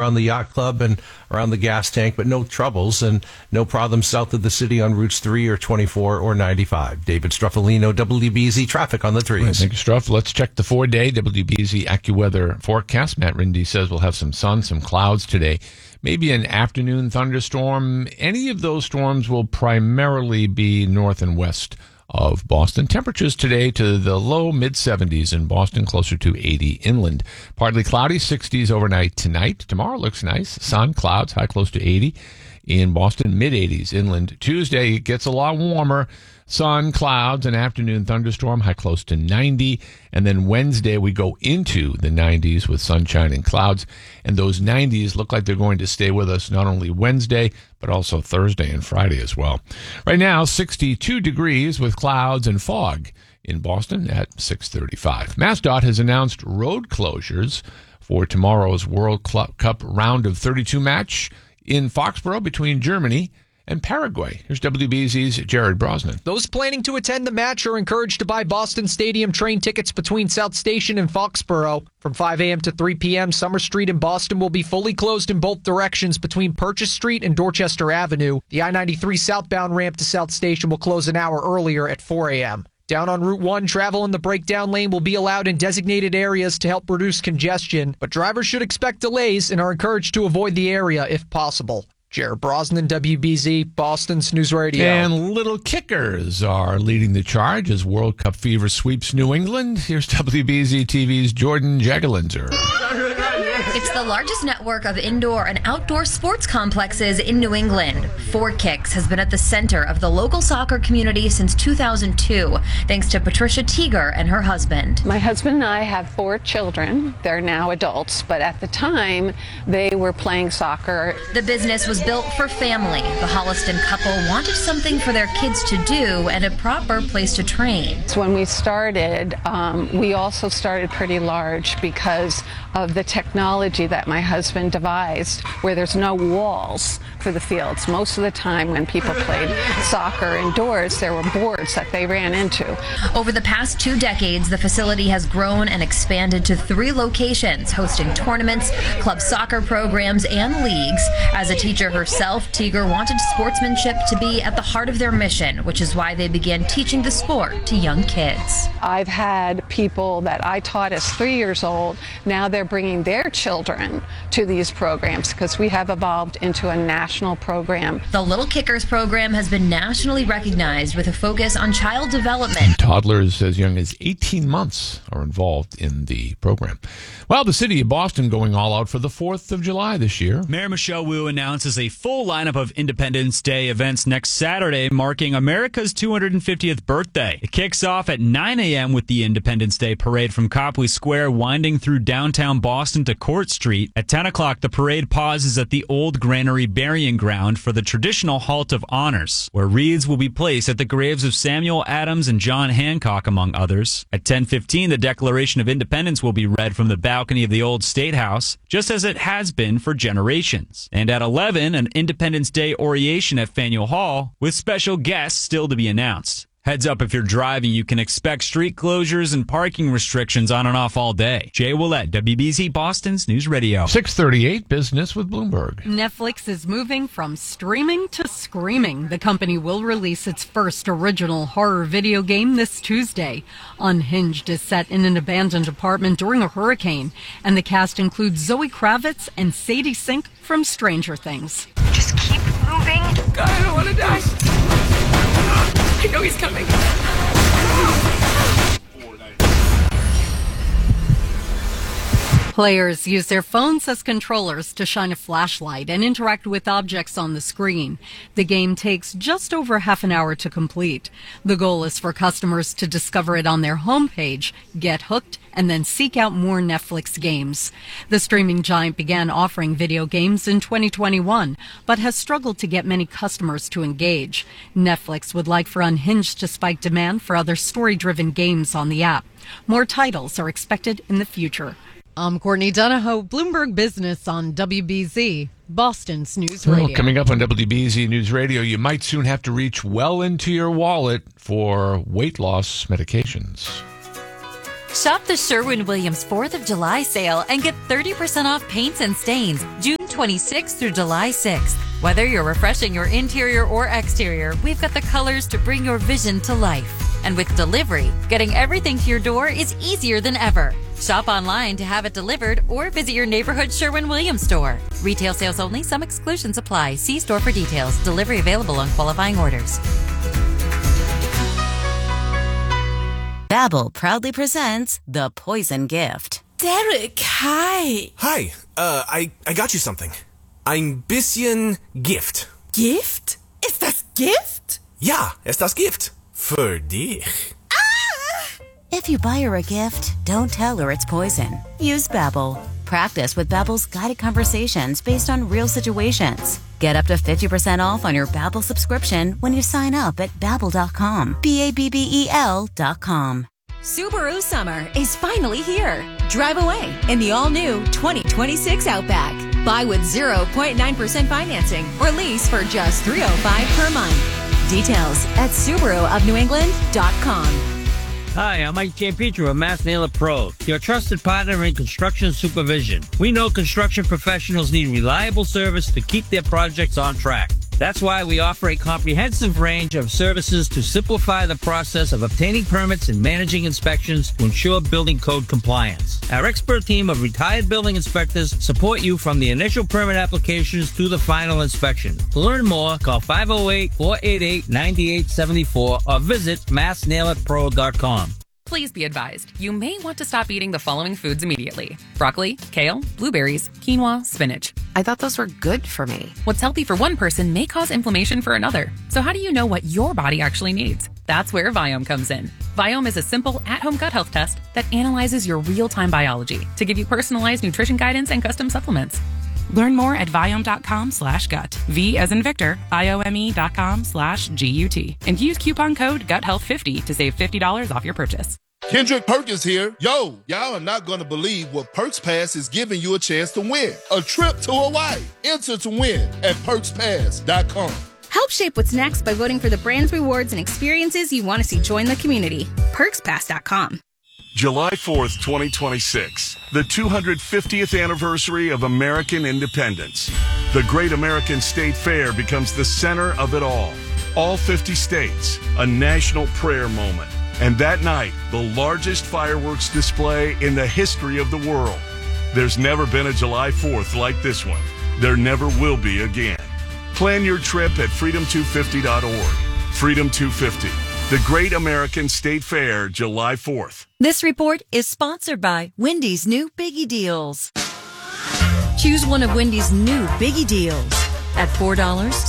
around the yacht club and around the gas tank, but no troubles and no problems south of the city on routes 3 or 24 or 95. David Struffolino, WBZ Traffic on the 3s. Right, thank you, Struff. Let's check the 4-day WBZ AccuWeather forecast. Matt Rindy says we'll have some sun, some clouds today. Maybe an afternoon thunderstorm. Any of those storms will primarily be north and west of Boston. Temperatures today to the low mid-70s in Boston, closer to 80 inland. Partly cloudy, 60s overnight tonight. Tomorrow looks nice. Sun, clouds, high close to 80 in Boston, mid-80s inland. Tuesday it gets a lot warmer. Sun, clouds, an afternoon thunderstorm, high close to 90. And then Wednesday, we go into the 90s with sunshine and clouds. And those 90s look like they're going to stay with us not only Wednesday, but also Thursday and Friday as well. Right now, 62 degrees with clouds and fog in Boston at 6:35. MassDOT has announced road closures for tomorrow's World Cup round of 32 match in Foxborough between Germany and Paraguay. Here's WBZ's Jared Brosnan. Those planning to attend the match are encouraged to buy Boston Stadium train tickets between South Station and Foxborough. From 5 a.m. to 3 p.m., Summer Street in Boston will be fully closed in both directions between Purchase Street and Dorchester Avenue. The I-93 southbound ramp to South Station will close an hour earlier at 4 a.m. Down on Route 1, travel in the breakdown lane will be allowed in designated areas to help reduce congestion, but drivers should expect delays and are encouraged to avoid the area if possible. Jared Brosnan, WBZ, Boston's News Radio. And Little Kickers are leading the charge as World Cup fever sweeps New England. Here's WBZ TV's Jordan Jagalinzer. It's the largest network of indoor and outdoor sports complexes in New England. Four Kicks has been at the center of the local soccer community since 2002, thanks to Patricia Teeger and her husband. My husband and I have 4 children. They're now adults, but at the time, they were playing soccer. The business was built for family. The Holliston couple wanted something for their kids to do and a proper place to train. So when we started, we also started pretty large because of the technology that my husband devised, where there's no walls for the fields. Most of the time when people played soccer indoors, there were boards that they ran into. Over the past 2 decades, the facility has grown and expanded to 3 locations, hosting tournaments, club soccer programs, and leagues. As a teacher herself, Teeger wanted sportsmanship to be at the heart of their mission, which is why they began teaching the sport to young kids. I've had people that I taught as 3 years old. Now they're bringing their children to these programs because we have evolved into a national program. The Little Kickers program has been nationally recognized with a focus on child development. Toddlers as young as 18 months are involved in the program. Well, the city of Boston going all out for the 4th of July this year. Mayor Michelle Wu announces a full lineup of Independence Day events next Saturday, marking America's 250th birthday. It kicks off at 9 a.m. with the Independence Day Parade from Copley Square, winding through downtown Boston to Court Street. At 10 o'clock, the parade pauses at the Old Granary Burying Ground for the traditional Halt of Honors, where wreaths will be placed at the graves of Samuel Adams and John Hancock, among others. At 10:15, the Declaration of Independence will be read from the balcony of the Old State House, just as it has been for generations. And at 11, an Independence Day oration at Faneuil Hall, with special guests still to be announced. Heads up, if you're driving, you can expect street closures and parking restrictions on and off all day. Jay Willett, WBZ Boston's News Radio. 6:38, Business with Bloomberg. Netflix is moving from streaming to screaming. The company will release its first original horror video game this Tuesday. Unhinged is set in an abandoned apartment during a hurricane, and the cast includes Zoe Kravitz and Sadie Sink from Stranger Things. Just keep moving. God, I don't want to die. I know he's coming. Players use their phones as controllers to shine a flashlight and interact with objects on the screen. The game takes just over half an hour to complete. The goal is for customers to discover it on their homepage, get hooked, and then seek out more Netflix games. The streaming giant began offering video games in 2021, but has struggled to get many customers to engage. Netflix would like for Unhinged to spike demand for other story-driven games on the app. More titles are expected in the future. I'm Courtney Donahoe, Bloomberg Business on WBZ, Boston's News Radio. Well, coming up on WBZ News Radio, you might soon have to reach well into your wallet for weight loss medications. Shop the Sherwin-Williams 4th of July sale and get 30% off paints and stains June 26th through July 6th. Whether you're refreshing your interior or exterior, we've got the colors to bring your vision to life. And with delivery, getting everything to your door is easier than ever. Shop online to have it delivered or visit your neighborhood Sherwin-Williams store. Retail sales only. Some exclusions apply. See store for details. Delivery available on qualifying orders. Babbel proudly presents The Poison Gift. Derek, hi. Hi, I got you something. Ein bisschen Gift. Gift? Ist das Gift? Ja, ist das Gift. Für dich. If you buy her a gift, don't tell her it's poison. Use Babbel. Practice with Babbel's guided conversations based on real situations. Get up to 50% off on your Babbel subscription when you sign up at Babbel.com. Babbel.com. Subaru summer is finally here. Drive away in the all-new 2026 Outback. Buy with 0.9% financing or lease for just $305 per month. Details at SubaruofNewEngland.com. Hi, I'm Mike Giampietro of Mass Nailor Pro, your trusted partner in construction supervision. We know construction professionals need reliable service to keep their projects on track. That's why we offer a comprehensive range of services to simplify the process of obtaining permits and managing inspections to ensure building code compliance. Our expert team of retired building inspectors support you from the initial permit applications to the final inspection. To learn more, call 508-488-9874 or visit massnailitpro.com. Please be advised, you may want to stop eating the following foods immediately. Broccoli, kale, blueberries, quinoa, spinach. I thought those were good for me. What's healthy for one person may cause inflammation for another. So how do you know what your body actually needs? That's where Viome comes in. Viome is a simple, at-home gut health test that analyzes your real-time biology to give you personalized nutrition guidance and custom supplements. Learn more at Viome.com/gut. V as in Victor, Viome.com/GUT. And use coupon code GUTHEALTH50 to save $50 off your purchase. Kendrick Perkins here. Yo, y'all are not going to believe what Perks Pass is giving you a chance to win. A trip to Hawaii. Enter to win at PerksPass.com. Help shape what's next by voting for the brands, rewards, and experiences you want to see join the community. PerksPass.com. July 4th, 2026, the 250th anniversary of American independence. The Great American State Fair becomes the center of it all. All 50 states, a national prayer moment. And that night, the largest fireworks display in the history of the world. There's never been a July 4th like this one. There never will be again. Plan your trip at freedom250.org. Freedom 250. The Great American State Fair, July 4th. This report is sponsored by Wendy's new Biggie Deals. Choose one of Wendy's new Biggie Deals. At $4,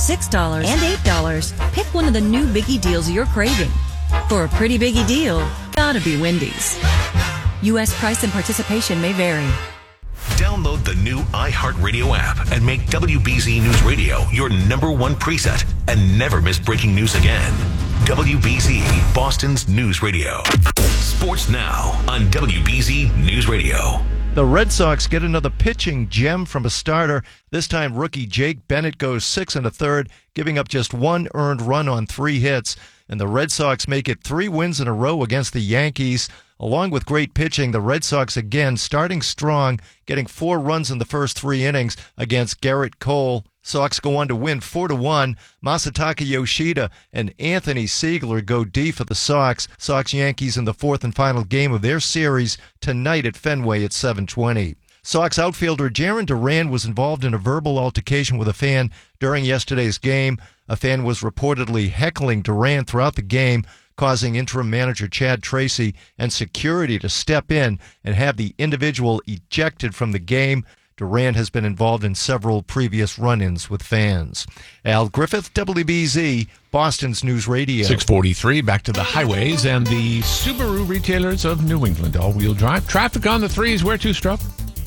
$6, and $8, pick one of the new Biggie Deals you're craving. For a pretty biggie deal, gotta be Wendy's. U.S. price and participation may vary. Download the new iHeartRadio app and make WBZ News Radio your number one preset and never miss breaking news again. WBZ, Boston's news radio. Sports now on WBZ News Radio. The Red Sox get another pitching gem from a starter. This time, rookie Jake Bennett goes 6 1/3, giving up just one earned run on 3 hits. And the Red Sox make it 3 wins in a row against the Yankees. Along with great pitching, the Red Sox again starting strong, getting 4 runs in the first 3 innings against Garrett Cole. Sox go on to win 4-1. Masataka Yoshida and Anthony Siegler go D for the Sox. Sox-Yankees in the 4th and final game of their series tonight at Fenway at 7:20. Sox outfielder Jarren Duran was involved in a verbal altercation with a fan during yesterday's game. A fan was reportedly heckling Duran throughout the game, causing interim manager Chad Tracy and security to step in and have the individual ejected from the game. Duran has been involved in several previous run-ins with fans. Al Griffith, WBZ, Boston's News Radio. 643, back to the highways and the Subaru retailers of New England. All-wheel drive. Traffic on the 3s. Where to, Strupp?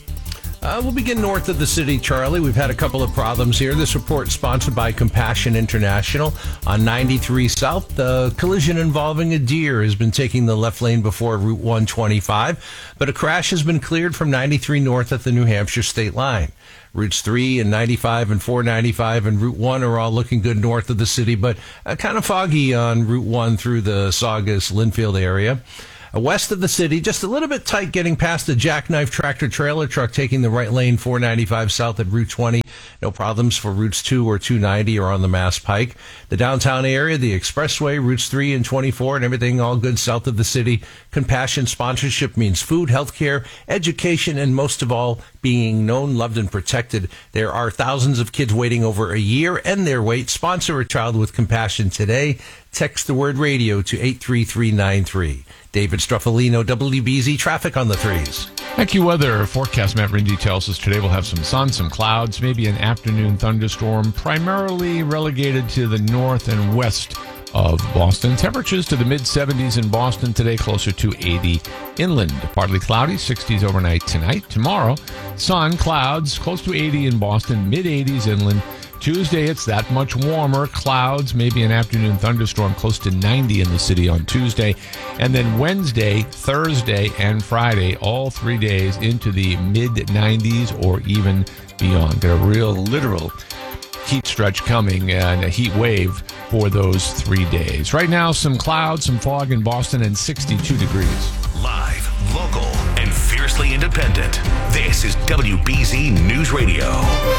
We'll begin north of the city, Charlie. We've had a couple of problems here. This report sponsored by Compassion International. On 93 South, the collision involving a deer has been taking the left lane before Route 125, but a crash has been cleared from 93 North at the New Hampshire state line. Routes 3 and 95 and 495 and Route 1 are all looking good north of the city, but kind of foggy on Route 1 through the Saugus-Linfield area. West of the city, just a little bit tight getting past the jackknife tractor trailer truck taking the right lane 495 south at Route 20 No problems for routes 2 or 290 or on the Mass Pike. The downtown area, the expressway, routes 3 and 24, and everything all good south of the city. Compassion sponsorship means food, healthcare, education, and most of all, being known, loved, and protected. There are thousands of kids waiting over a year and their wait. Sponsor a child with compassion today. Text the word radio to 83393. David Struffolino, WBZ Traffic on the 3s. AccuWeather forecast Matt Rindy tells us today we'll have some sun, some clouds, maybe an afternoon thunderstorm, primarily relegated to the north and west of Boston. Temperatures to the mid-70s in Boston today, closer to 80 inland. Partly cloudy, 60s overnight tonight. Tomorrow, sun, clouds, close to 80 in Boston, mid-80s inland. Tuesday, it's that much warmer. Clouds, maybe an afternoon thunderstorm, close to 90 in the city on Tuesday. And then Wednesday, Thursday, and Friday, all 3 days into the mid-90s or even beyond. Got a real literal heat stretch coming and a heat wave for those 3 days. Right now, some clouds, some fog in Boston, and 62 degrees. Live, local, and fiercely independent. This is WBZ News Radio.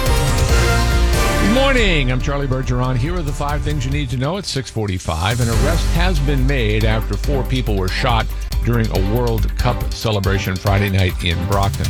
Good morning. I'm Charlie Bergeron. Here are the 5 things you need to know at 6:45. An arrest has been made after 4 people were shot during a World Cup celebration Friday night in Brockton.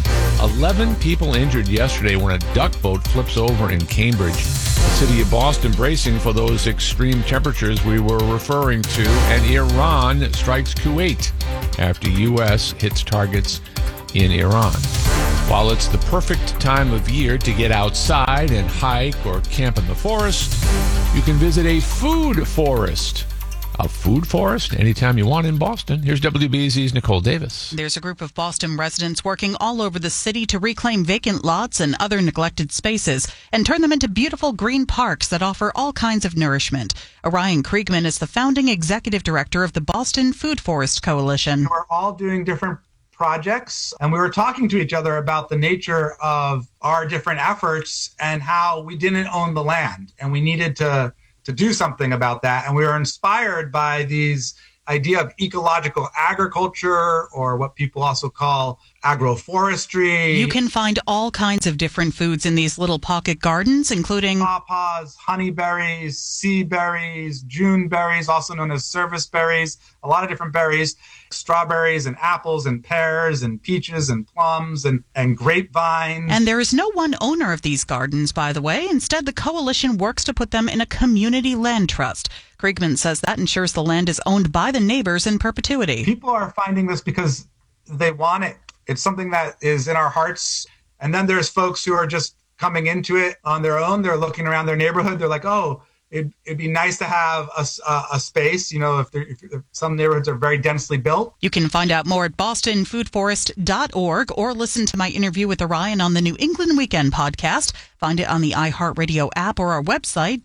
11 people injured yesterday when a duck boat flips over in Cambridge. The city of Boston bracing for those extreme temperatures we were referring to. And Iran strikes Kuwait after U.S. hits targets in Iran. While it's the perfect time of year to get outside and hike or camp in the forest, you can visit a food forest. A food forest anytime you want in Boston. Here's WBZ's Nicole Davis. There's a group of Boston residents working all over the city to reclaim vacant lots and other neglected spaces and turn them into beautiful green parks that offer all kinds of nourishment. Orion Kriegman is the founding executive director of the Boston Food Forest Coalition. We're all doing different projects, and we were talking to each other about the nature of our different efforts and how we didn't own the land, and we needed to do something about that. And we were inspired by these idea of ecological agriculture, or what people also call agroforestry. You can find all kinds of different foods in these little pocket gardens, including pawpaws, honeyberries, sea berries, June berries, also known as service berries, a lot of different berries, strawberries and apples and pears and peaches and plums and grapevines. And there is no one owner of these gardens, by the way. Instead, the coalition works to put them in a community land trust. Kriegman says that ensures the land is owned by the neighbors in perpetuity. People are finding this because they want it. It's something that is in our hearts. And then there's folks who are just coming into it on their own. They're looking around their neighborhood. They're like, oh, it'd be nice to have a space, you know, if some neighborhoods are very densely built. You can find out more at bostonfoodforest.org or listen to my interview with Orion on the New England Weekend podcast. Find it on the iHeartRadio app or our website,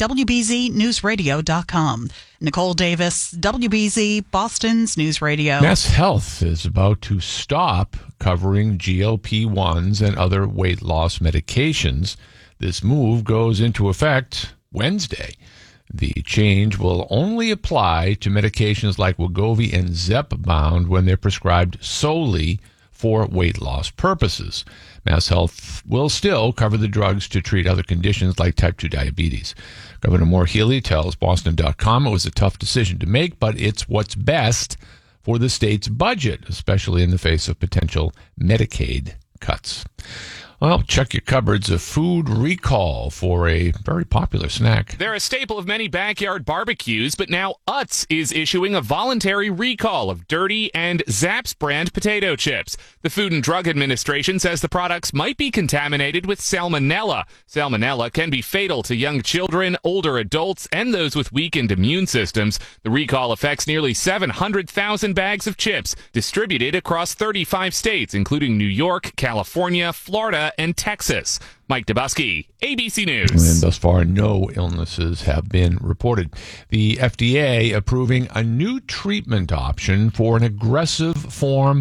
WBZNewsRadio.com. Nicole Davis, WBZ, Boston's News Radio. Mass Health is about to stop covering GLP-1s and other weight loss medications. This move goes into effect Wednesday. The change will only apply to medications like Wegovy and Zepbound when they're prescribed solely for weight loss purposes. Mass Health will still cover the drugs to treat other conditions like type 2 diabetes. Governor Maura Healey tells Boston.com it was a tough decision to make, but it's what's best for the state's budget, especially in the face of potential Medicaid cuts. Well, check your cupboards. A food recall for a very popular snack. They're a staple of many backyard barbecues, but now Utz is issuing a voluntary recall of Dirty and Zapp's brand potato chips. The Food and Drug Administration says the products might be contaminated with salmonella. Salmonella can be fatal to young children, older adults, and those with weakened immune systems. The recall affects nearly 700,000 bags of chips distributed across 35 states, including New York, California, Florida, and Texas. Mike Dubusky, ABC News. And thus far, no illnesses have been reported. The FDA approving a new treatment option for an aggressive form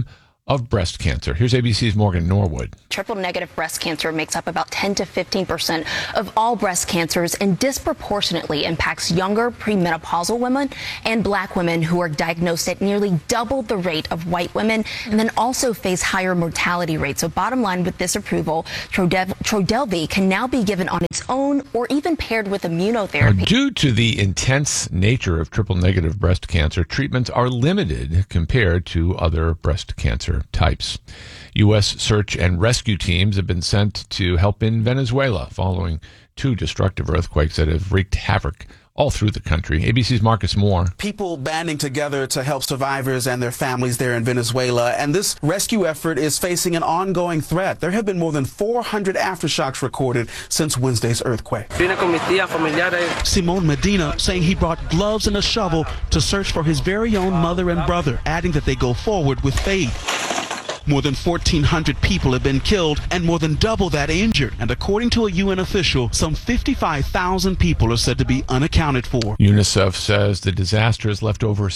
of breast cancer. Here's ABC's Morgan Norwood. Triple-negative breast cancer makes up about 10 to 15% of all breast cancers and disproportionately impacts younger premenopausal women and black women who are diagnosed at nearly double the rate of white women and then also face higher mortality rates. So bottom line with this approval, Trodelvy can now be given on its own or even paired with immunotherapy. Due to the intense nature of triple-negative breast cancer, treatments are limited compared to other breast cancer types. U.S. search and rescue teams have been sent to help in Venezuela following 2 destructive earthquakes that have wreaked havoc all through the country. ABC's Marcus Moore. People banding together to help survivors and their families there in Venezuela, and this rescue effort is facing an ongoing threat. There have been more than 400 aftershocks recorded since Wednesday's earthquake. Simon Medina saying he brought gloves and a shovel to search for his very own mother and brother, adding that they go forward with faith. More than 1,400 people have been killed and more than double that injured. And according to a UN official, some 55,000 people are said to be unaccounted for. UNICEF says the disaster has left over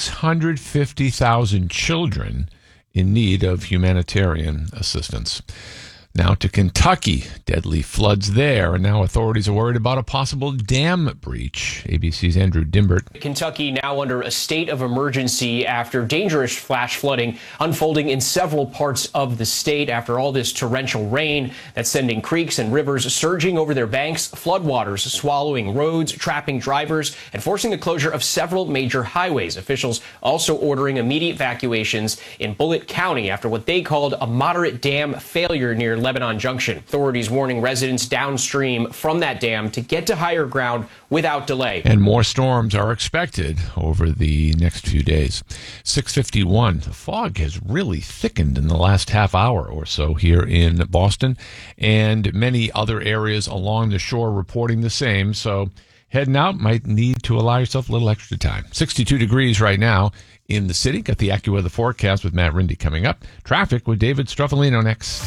650,000 children in need of humanitarian assistance. Now to Kentucky. Deadly floods there, and now authorities are worried about a possible dam breach. ABC's Andrew Dimbert. Kentucky now under a state of emergency after dangerous flash flooding unfolding in several parts of the state after all this torrential rain that's sending creeks and rivers surging over their banks, floodwaters swallowing roads, trapping drivers, and forcing the closure of several major highways. Officials also ordering immediate evacuations in Bullitt County after what they called a moderate dam failure near Lebanon Junction. Authorities warning residents downstream from that dam to get to higher ground without delay. And more storms are expected over the next few days. 6:51. The fog has really thickened in the last half hour or so here in Boston, and many other areas along the shore reporting the same. So heading out might need to allow yourself a little extra time. 62 degrees right now in the city. Got the AccuWeather forecast with Matt Rindy coming up. Traffic with David Struffolino next.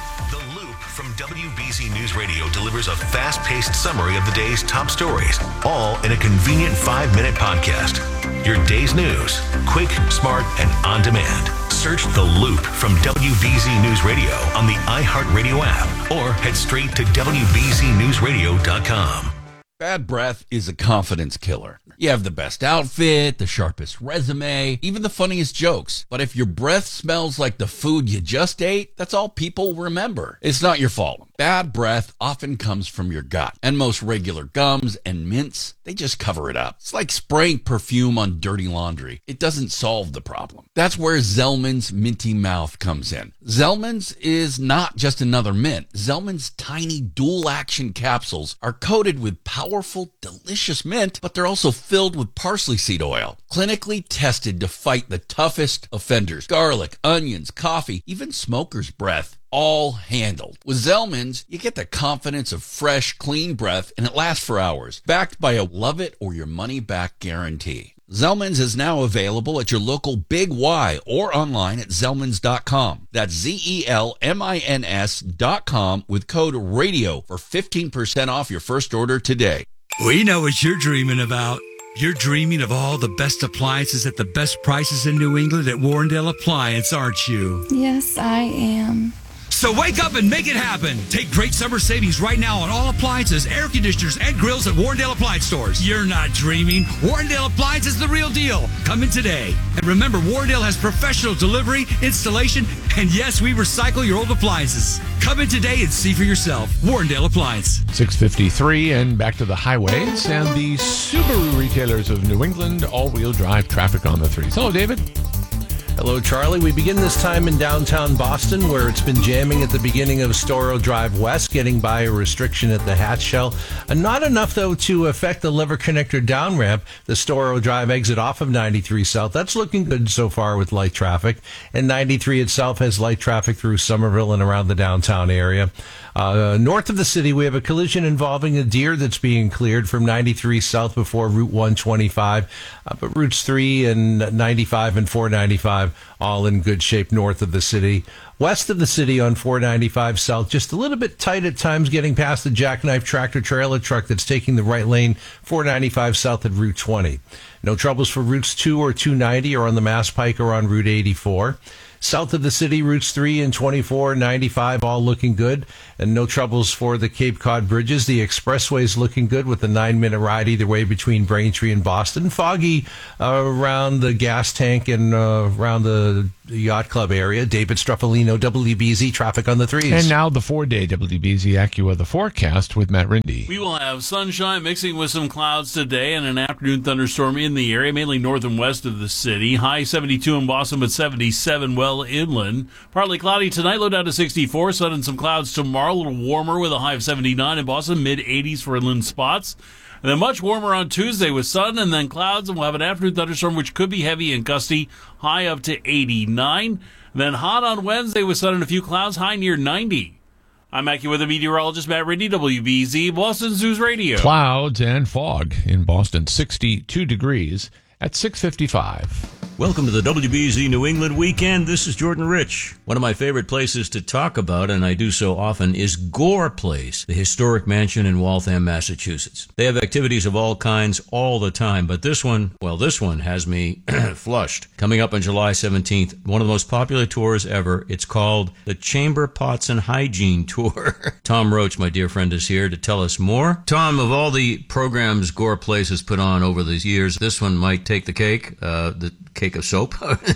From WBZ News Radio delivers a fast-paced summary of the day's top stories, all in a convenient 5-minute podcast. Your day's news, quick, smart, and on demand. Search The Loop from WBZ News Radio on the iHeartRadio app or head straight to WBZNewsRadio.com. Bad breath is a confidence killer. You have the best outfit, the sharpest resume, even the funniest jokes. But if your breath smells like the food you just ate, that's all people remember. It's not your fault. Bad breath often comes from your gut. And most regular gums and mints, they just cover it up. It's like spraying perfume on dirty laundry. It doesn't solve the problem. That's where Zellman's Minty Mouth comes in. Zellman's is not just another mint. Zellman's tiny dual-action capsules are coated with powerful, delicious mint, but they're also filled with parsley seed oil, clinically tested to fight the toughest offenders. Garlic, onions, coffee, even smoker's breath. All handled. With Zellman's, you get the confidence of fresh, clean breath, and it lasts for hours. Backed by a love-it-or-your-money-back guarantee. Zellman's is now available at your local Big Y or online at Zellmans.com. That's ZELMINS.com with code RADIO for 15% off your first order today. We know what you're dreaming about. You're dreaming of all the best appliances at the best prices in New England at Warrendale Appliance, aren't you? Yes, I am. So wake up and make it happen. Take great summer savings right now on all appliances, air conditioners, and grills at Warrendale Appliance stores. You're not dreaming. Warrendale Appliance is the real deal. Come in today. And remember, Warrendale has professional delivery, installation, and yes, we recycle your old appliances. Come in today and see for yourself. Warrendale Appliance. 6:53 and back to the highways and the Subaru retailers of New England, all-wheel drive traffic on the 3s. Hello, David. Hello, Charlie. We begin this time in downtown Boston, where it's been jamming at the beginning of Storrow Drive West, getting by a restriction at the Hatch Shell. Not enough, though, to affect the Lever Connector down ramp, the Storrow Drive exit off of 93 South. That's looking good so far with light traffic. And 93 itself has light traffic through Somerville and around the downtown area. North of the city, we have a collision involving a deer that's being cleared from 93 South before Route 125. But Routes 3 and 95 and 495 all in good shape north of the city. West of the city on 495 South, just a little bit tight at times getting past the jackknife tractor trailer truck that's taking the right lane, 495 South at Route 20. No troubles for Routes 2 or 290 or on the Mass Pike or on Route 84. South of the city, routes 3 and 24, 95, all looking good. And no troubles for the Cape Cod bridges. The expressway is looking good with a 9-minute ride either way between Braintree and Boston. Foggy around the gas tank and around the Yacht Club area. David Struffolino, WBZ, traffic on the 3s. And now the 4-day WBZ AccuWeather forecast with Matt Rindy. We will have sunshine mixing with some clouds today and an afternoon thunderstorm in the area, mainly north and west of the city. High 72 in Boston, but 77 well inland. Partly cloudy tonight, low down to 64. Sun and some clouds tomorrow, a little warmer with a high of 79 in Boston, mid-80s for inland spots. And then much warmer on Tuesday with sun and then clouds, and we'll have an afternoon thunderstorm, which could be heavy and gusty, high up to 89. Then hot on Wednesday with sun and a few clouds, high near 90. I'm AccuWeather meteorologist Matt Rindy, WBZ, Boston News Radio. Clouds and fog in Boston, 62 degrees at 6:55. Welcome to the WBZ New England Weekend. This is Jordan Rich. One of my favorite places to talk about, and I do so often, is Gore Place, the historic mansion in Waltham, Massachusetts. They have activities of all kinds all the time, but this one has me flushed. Coming up on July 17th, one of the most popular tours ever. It's called the Chamber Pots and Hygiene Tour. Tom Roach, my dear friend, is here to tell us more. Tom, of all the programs Gore Place has put on over the years, this one might take the cake, the cake of soap.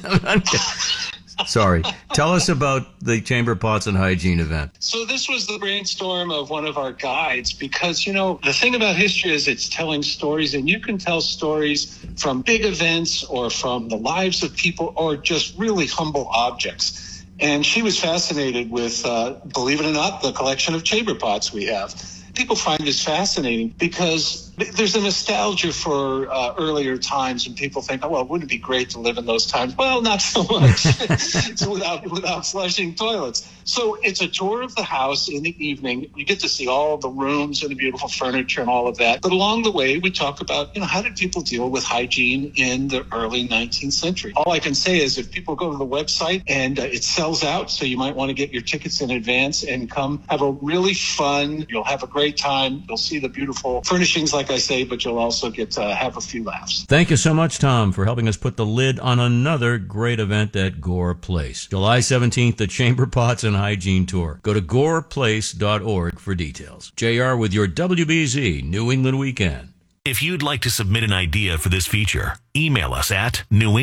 Sorry. Tell us about the Chamber Pots and Hygiene event. So this was the brainstorm of one of our guides because, the thing about history is it's telling stories, and you can tell stories from big events or from the lives of people or just really humble objects. And she was fascinated with, believe it or not, the collection of chamber pots we have. People find this fascinating because there's a nostalgia for earlier times, and people think, wouldn't it be great to live in those times? Well, not so much. It's without flushing toilets. So it's a tour of the house in the evening. You get to see all the rooms and the beautiful furniture and all of that. But along the way, we talk about, how did people deal with hygiene in the early 19th century? All I can say is if people go to the website and it sells out, so you might want to get your tickets in advance and come have a really fun, you'll have a great time. You'll see the beautiful furnishings, like I say, but you'll also get to have a few laughs. Thank you so much, Tom, for helping us put the lid on another great event at Gore Place. July 17th, the Chamber Pots and Hygiene Tour. Go to goreplace.org for details. JR with your WBZ New England Weekend. If you'd like to submit an idea for this feature, email us at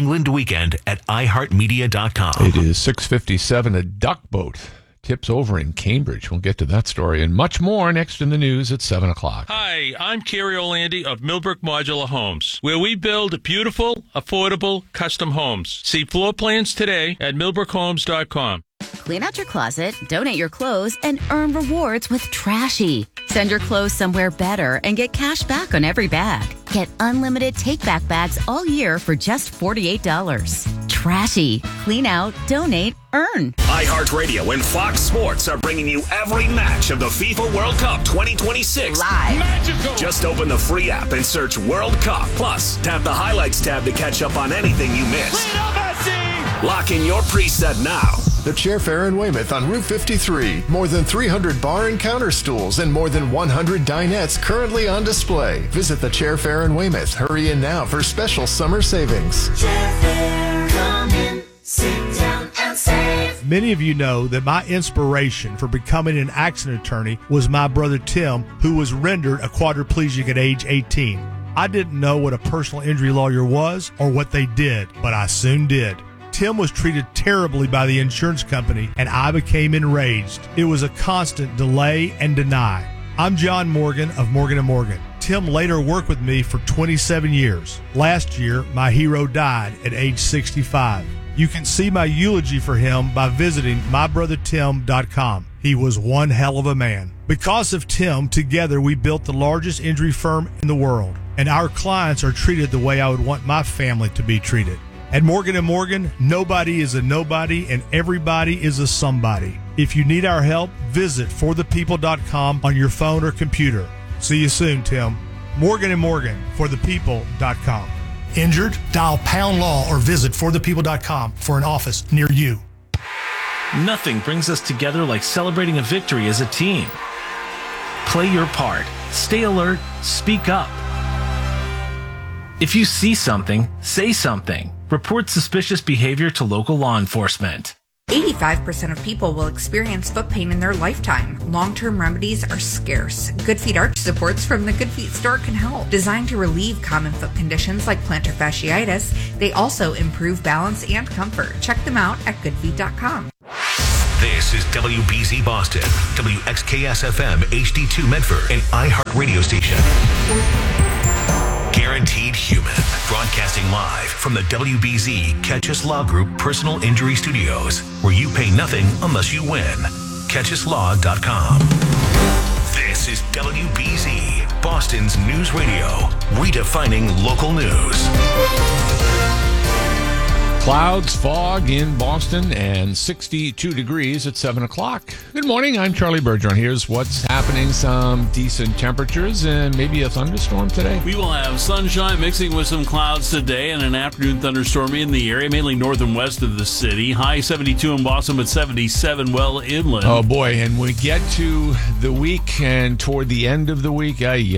newenglandweekend@iheartmedia.com. It is 6:57. A duck boat tips over in Cambridge. We'll get to that story and much more next in the news at 7 o'clock. Hi, I'm Kerry Orlandi of Millbrook Modular Homes, where we build beautiful, affordable, custom homes. See floor plans today at millbrookhomes.com. Clean out your closet, donate your clothes, and earn rewards with Trashy. Send your clothes somewhere better and get cash back on every bag. Get unlimited take-back bags all year for just $48. Trashy. Clean out, donate, earn. iHeartRadio and Fox Sports are bringing you every match of the FIFA World Cup 2026 live. Magical. Just open the free app and search World Cup. Plus, tap the highlights tab to catch up on anything you missed. Lock in your preset now. The Chair Fair in Weymouth on Route 53. More than 300 bar and counter stools and more than 100 dinettes currently on display. Visit the Chair Fair in Weymouth. Hurry in now for special summer savings. Chair Fair, come in, sit down and save. Many of you know that my inspiration for becoming an accident attorney was my brother Tim, who was rendered a quadriplegic at age 18. I didn't know what a personal injury lawyer was or what they did, but I soon did. Tim was treated terribly by the insurance company, and I became enraged. It was a constant delay and deny. I'm John Morgan of Morgan & Morgan. Tim later worked with me for 27 years. Last year, my hero died at age 65. You can see my eulogy for him by visiting mybrothertim.com. He was one hell of a man. Because of Tim, together we built the largest injury firm in the world, and our clients are treated the way I would want my family to be treated. At Morgan & Morgan, nobody is a nobody and everybody is a somebody. If you need our help, visit forthepeople.com on your phone or computer. See you soon, Tim. Morgan & Morgan, forthepeople.com. Injured? Dial Pound Law or visit forthepeople.com for an office near you. Nothing brings us together like celebrating a victory as a team. Play your part. Stay alert. Speak up. If you see something, say something. Report suspicious behavior to local law enforcement. 85% of people will experience foot pain in their lifetime. Long-term remedies are scarce. Good Feet arch supports from the Good Feet store can help. Designed to relieve common foot conditions like plantar fasciitis, they also improve balance and comfort. Check them out at goodfeet.com. This is WBZ Boston, WXKS-FM HD2 Medford, and iHeart radio station. Guaranteed Human, broadcasting live from the WBZ Catchus Law Group Personal Injury Studios, where you pay nothing unless you win. CatchusLaw.com. This is WBZ, Boston's news radio, redefining local news. Clouds, fog in Boston, and 62 degrees at 7 o'clock. Good morning, I'm Charlie Bergeron. Here's what's happening. Some decent temperatures and maybe a thunderstorm today. We will have sunshine mixing with some clouds today and an afternoon thunderstorm in the area, mainly north and west of the city. High 72 in Boston, but 77 well inland. Oh, boy, and we get to the week and toward the end of the week,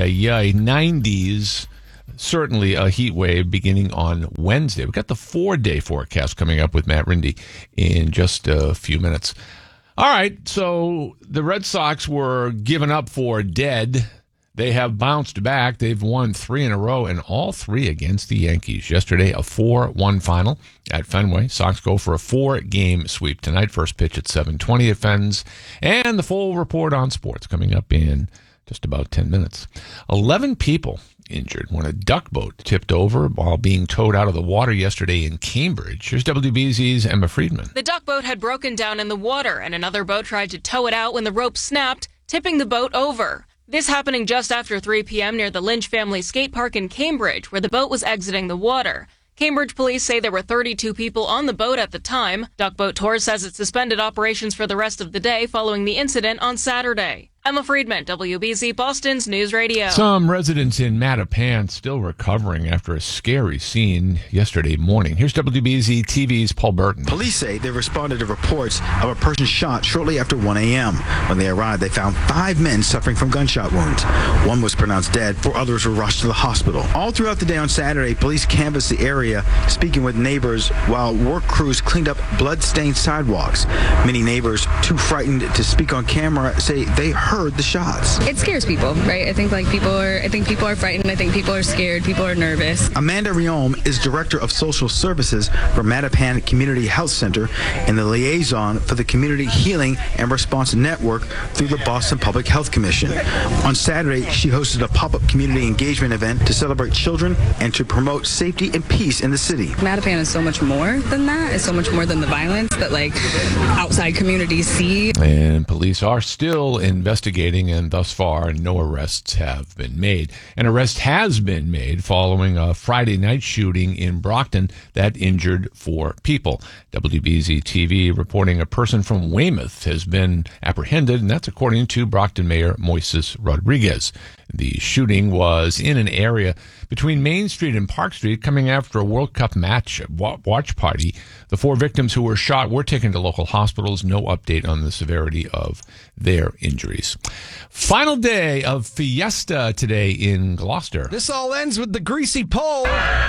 90s. Certainly a heat wave beginning on Wednesday. We've got the 4-day forecast coming up with Matt Rindy in just a few minutes. All right, so the Red Sox were given up for dead. They have bounced back. They've won 3 in a row, and all 3 against the Yankees. Yesterday, a 4-1 final at Fenway. Sox go for a 4-game sweep tonight. First pitch at 7:20 at Fens. And the full report on sports coming up in just about 10 minutes. 11 people injured when a duck boat tipped over while being towed out of the water yesterday in Cambridge. Here's WBZ's Emma Friedman. The duck boat had broken down in the water, and another boat tried to tow it out when the rope snapped, tipping the boat over. This happening just after 3 p.m. near the Lynch Family Skate Park in Cambridge, where the boat was exiting the water. Cambridge police say there were 32 people on the boat at the time. Duck Boat Tours says it suspended operations for the rest of the day following the incident on Saturday. Emma Friedman, WBZ Boston's News Radio. Some residents in Mattapan still recovering after a scary scene yesterday morning. Here's WBZ TV's Paul Burton. Police say they responded to reports of a person shot shortly after 1 a.m. When they arrived, they found 5 men suffering from gunshot wounds. 1 was pronounced dead, 4 others were rushed to the hospital. All throughout the day on Saturday, police canvassed the area, speaking with neighbors while work crews cleaned up blood-stained sidewalks. Many neighbors, too frightened to speak on camera, say they heard the shots. It scares people, right? I think people are frightened. I think people are scared. People are nervous. Amanda Riom is director of social services for Mattapan Community Health Center and the liaison for the Community Healing and Response Network through the Boston Public Health Commission. On Saturday, she hosted a pop-up community engagement event to celebrate children and to promote safety and peace in the city. Mattapan is so much more than that. It's so much more than the violence that outside communities see. And police are still investigating, and thus far, no arrests have been made. An arrest has been made following a Friday night shooting in Brockton that injured 4 people. WBZ TV reporting a person from Weymouth has been apprehended, and that's according to Brockton Mayor Moises Rodriguez. The shooting was in an area between Main Street and Park Street coming after a World Cup watch party. The 4 victims who were shot were taken to local hospitals. No update on the severity of their injuries. Final day of Fiesta today in Gloucester. This all ends with the greasy pole.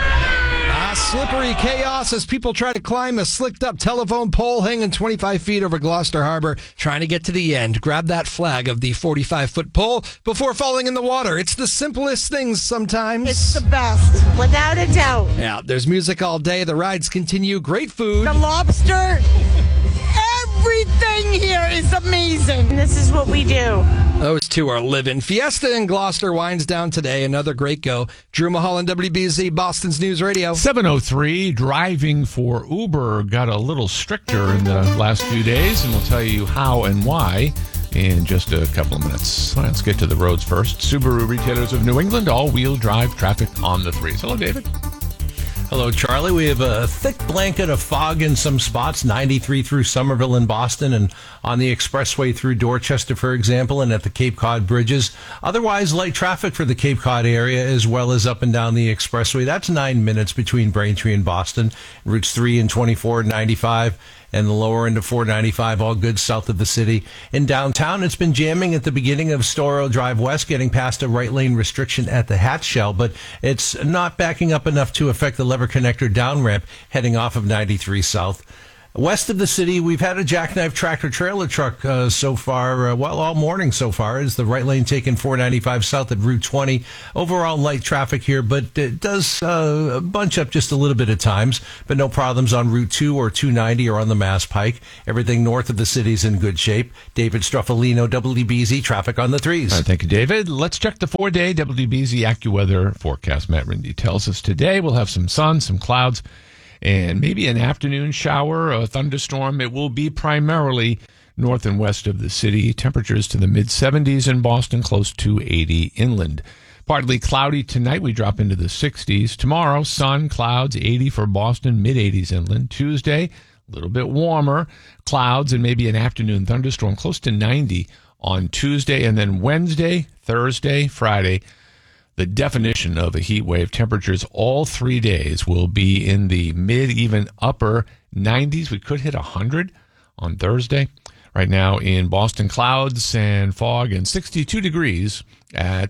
Slippery chaos as people try to climb a slicked-up telephone pole hanging 25 feet over Gloucester Harbor, trying to get to the end. Grab that flag of the 45-foot pole before falling in the water. It's the simplest things sometimes. It's the best, without a doubt. Yeah, there's music all day. The rides continue. Great food. The lobster. Everything here is amazing. This is what we do. Those 2 are living. Fiesta in Gloucester winds down today. Another great go. Drew Mulholland, WBZ, Boston's News Radio. 7:03, driving for Uber got a little stricter in the last few days, and we'll tell you how and why in just a couple of minutes. Let's get to the roads first. Subaru Retailers of New England, all-wheel drive traffic on the 3s. Hello, David. Hello, Charlie. We have a thick blanket of fog in some spots, 93 through Somerville and Boston, and on the expressway through Dorchester, for example, and at the Cape Cod bridges. Otherwise, light traffic for the Cape Cod area, as well as up and down the expressway. That's 9 minutes between Braintree and Boston. Routes 3 and 24 and 95. and the lower end of 495, all good south of the city. In downtown, it's been jamming at the beginning of Storrow Drive West, getting past a right lane restriction at the Hatch Shell, but it's not backing up enough to affect the lever connector down ramp heading off of 93 South. West of the city, we've had a jackknife tractor-trailer truck so far, all morning so far, as the right lane taking 495 south at Route 20. Overall light traffic here, but it does bunch up just a little bit at times, but no problems on Route 2 or 290 or on the Mass Pike. Everything north of the city's in good shape. David Struffolino, WBZ, traffic on the 3s. All right, thank you, David. Let's check the 4-day WBZ AccuWeather forecast. Matt Rindy tells us today we'll have some sun, some clouds, and maybe an afternoon shower, a thunderstorm. It will be primarily north and west of the city. Temperatures to the mid-70s in Boston, close to 80 inland. Partly cloudy tonight. We drop into the 60s. Tomorrow, sun, clouds, 80 for Boston, mid-80s inland. Tuesday, a little bit warmer, clouds, and maybe an afternoon thunderstorm, close to 90 on Tuesday. And then Wednesday, Thursday, Friday, the definition of a heat wave. Temperatures all 3 days will be in the mid, even upper 90s. We could hit 100 on Thursday. Right now in Boston, clouds and fog and 62 degrees at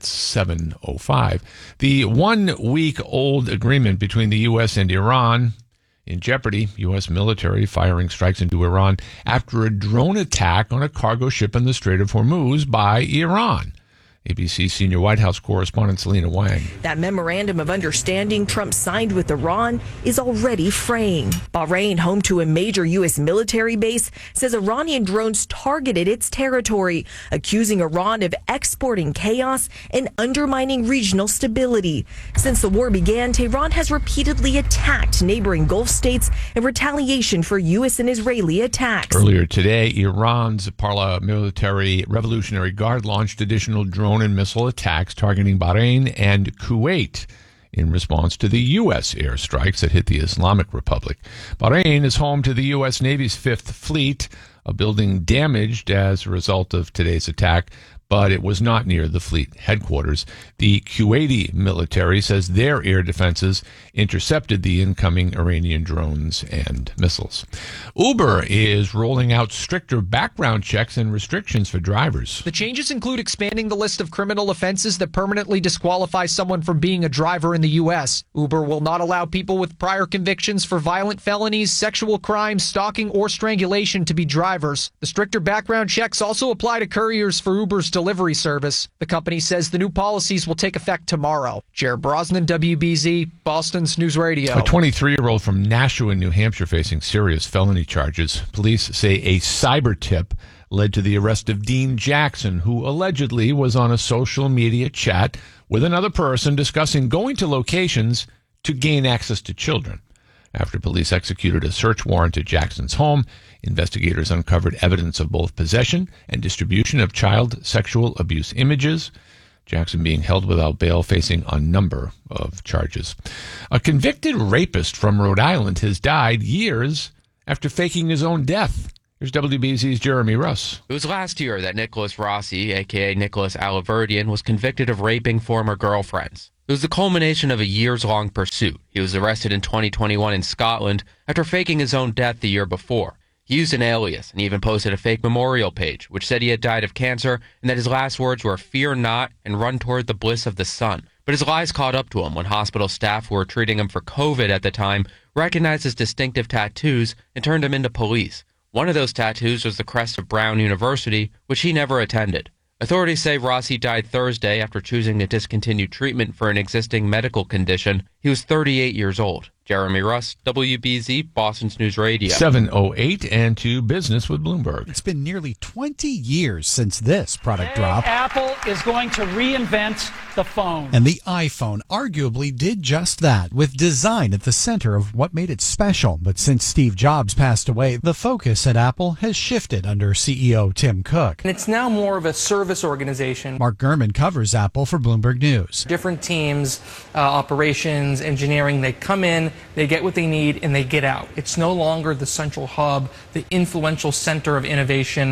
7:05. The 1 week old agreement between the U.S. and Iran in jeopardy. U.S. military firing strikes into Iran after a drone attack on a cargo ship in the Strait of Hormuz by Iran. ABC senior White House correspondent Selena Wang. That memorandum of understanding Trump signed with Iran is already fraying. Bahrain, home to a major U.S. military base, says Iranian drones targeted its territory, accusing Iran of exporting chaos and undermining regional stability. Since the war began, Tehran has repeatedly attacked neighboring Gulf states in retaliation for U.S. and Israeli attacks. Earlier today, Iran's paramilitary Revolutionary Guard launched additional drone and missile attacks targeting Bahrain and Kuwait in response to the U.S. airstrikes that hit the Islamic Republic. Bahrain is home to the U.S. Navy's 5th Fleet, a building damaged as a result of today's attack, but it was not near the fleet headquarters. The Kuwaiti military says their air defenses intercepted the incoming Iranian drones and missiles. Uber is rolling out stricter background checks and restrictions for drivers. The changes include expanding the list of criminal offenses that permanently disqualify someone from being a driver in the U.S. Uber will not allow people with prior convictions for violent felonies, sexual crimes, stalking, or strangulation to be drivers. The stricter background checks also apply to couriers for Uber's delivery service. The company says the new policies will take effect tomorrow. Jared Brosnan, WBZ, Boston's News Radio. A 23-year-old from Nashua, New Hampshire, facing serious felony charges. Police say a cyber tip led to the arrest of Dean Jackson, who allegedly was on a social media chat with another person discussing going to locations to gain access to children. After police executed a search warrant at Jackson's home, investigators uncovered evidence of both possession and distribution of child sexual abuse images. Jackson being held without bail, facing a number of charges. A convicted rapist from Rhode Island has died years after faking his own death. Here's WBZ's Jeremy Russ. It was last year that Nicholas Rossi, a.k.a. Nicholas Aliverdian, was convicted of raping former girlfriends. It was the culmination of a years-long pursuit. He was arrested in 2021 in Scotland after faking his own death the year before. He used an alias and even posted a fake memorial page, which said he had died of cancer and that his last words were, "Fear not and run toward the bliss of the sun." But his lies caught up to him when hospital staff who were treating him for COVID at the time recognized his distinctive tattoos and turned him into police. One of those tattoos was the crest of Brown University, which he never attended. Authorities say Rossi died Thursday after choosing to discontinue treatment for an existing medical condition. He was 38 years old. Jeremy Russ, WBZ, Boston's News Radio. 7:08 and to business with Bloomberg. It's been nearly 20 years since this product dropped. Apple is going to reinvent the phone. And the iPhone arguably did just that, with design at the center of what made it special. But since Steve Jobs passed away, the focus at Apple has shifted under CEO Tim Cook. And it's now more of a service organization. Mark Gurman covers Apple for Bloomberg News. Different teams, operations, engineering, they come in, they get what they need, and they get out. It's no longer the central hub, the influential center of innovation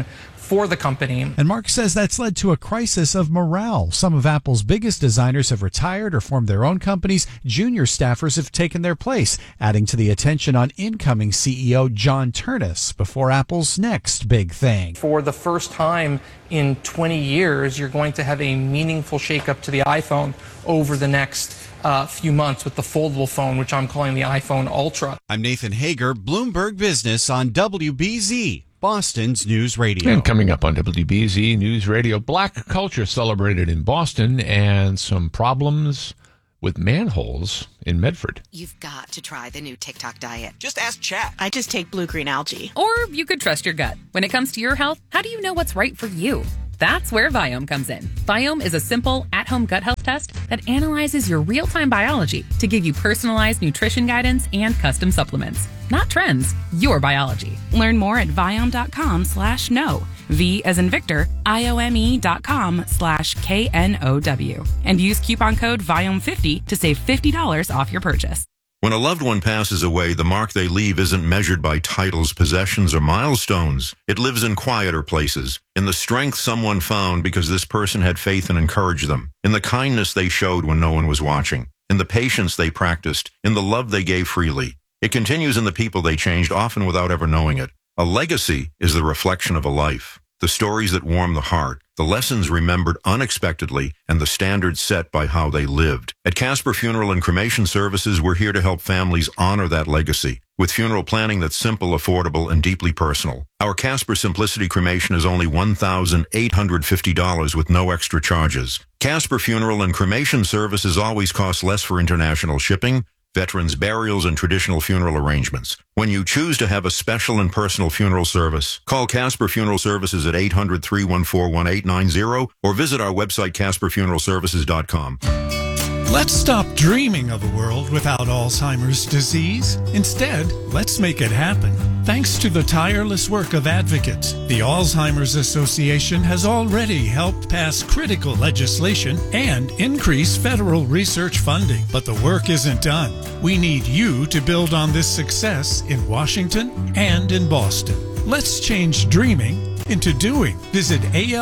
for the company. And Mark says that's led to a crisis of morale. Some of Apple's biggest designers have retired or formed their own companies. Junior staffers have taken their place, adding to the attention on incoming CEO John Ternus before Apple's next big thing. For the first time in 20 years, you're going to have a meaningful shakeup to the iPhone over the next few months with the foldable phone, which I'm calling the iPhone Ultra. I'm Nathan Hager, Bloomberg Business on WBZ, Boston's News Radio. And coming up on WBZ News Radio, Black culture celebrated in Boston and some problems with manholes in Medford. You've got to try the new TikTok diet. Just ask Chat. I just take blue-green algae. Or you could trust your gut. When it comes to your health, how do you know what's right for you? That's where Viome comes in. Viome is a simple, at-home gut health test that analyzes your real-time biology to give you personalized nutrition guidance and custom supplements. Not trends, your biology. Learn more at Viome.com/know. V as in Victor, IOME.com/KNOW. And use coupon code VIOME50 to save $50 off your purchase. When a loved one passes away, the mark they leave isn't measured by titles, possessions, or milestones. It lives in quieter places, in the strength someone found because this person had faith and encouraged them, in the kindness they showed when no one was watching, in the patience they practiced, in the love they gave freely. It continues in the people they changed, often without ever knowing it. A legacy is the reflection of a life. The stories that warm the heart, the lessons remembered unexpectedly, and the standards set by how they lived. At Casper Funeral and Cremation Services, we're here to help families honor that legacy with funeral planning that's simple, affordable, and deeply personal. Our Casper Simplicity Cremation is only $1,850 with no extra charges. Casper Funeral and Cremation Services always cost less for international shipping, veterans' burials, and traditional funeral arrangements. When you choose to have a special and personal funeral service, call Casper Funeral Services at 800-314-1890 or visit our website, CasperFuneralServices.com. Let's stop dreaming of a world without Alzheimer's disease. Instead, let's make it happen. Thanks to the tireless work of advocates, the Alzheimer's Association has already helped pass critical legislation and increase federal research funding. But the work isn't done. We need you to build on this success in Washington and in Boston. Let's change dreaming into doing. Visit